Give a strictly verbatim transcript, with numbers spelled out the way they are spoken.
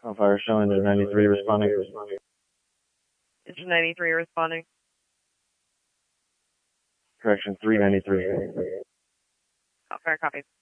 Call fire showing to ninety-three responding. Engine ninety-three responding. Correction, three ninety-three. Call fire copies.